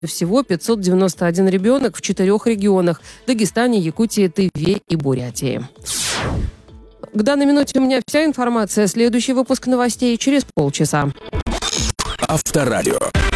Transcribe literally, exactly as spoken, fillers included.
Всего пятьсот девяносто один ребенок в четырех регионах – Дагестане, Якутии, Тыве и Бурятии. К данной минуте у меня вся информация. Следующий выпуск новостей через полчаса. Авторадио.